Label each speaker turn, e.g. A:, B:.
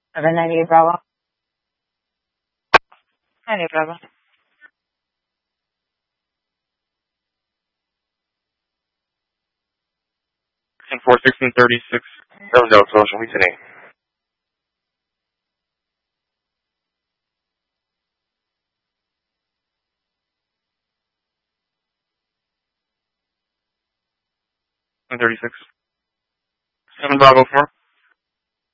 A: 798 Bravo. 98 Bravo.
B: And 41636. That was Alex Ocean. We today. And 36. 7 Bravo 4.